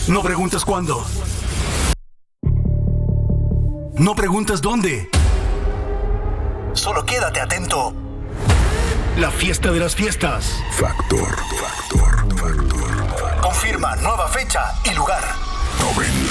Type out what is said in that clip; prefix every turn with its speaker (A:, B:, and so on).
A: No preguntas cuándo. No preguntas dónde. Solo quédate atento. La fiesta de las fiestas.
B: Factor.
A: Confirma nueva fecha y lugar.
B: 99.1